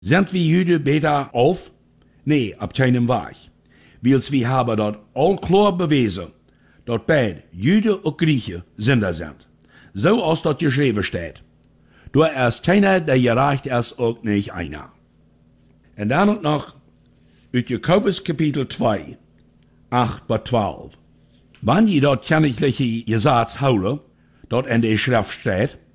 Sind wir Juden besser auf? Nee, ab keinem Weg. Wils wir haben dort all klar bewiesen, dass beide Juden und Griechen Sünder sind. So als dort geschrieben steht. Du ist keiner, der gerecht ist, auch nicht einer. Und dann noch aus Jakobus Kapitel 2, 8 bis 12. Wenn ihr dort kennigliche Gesetz holen, dort in der Schrift steht,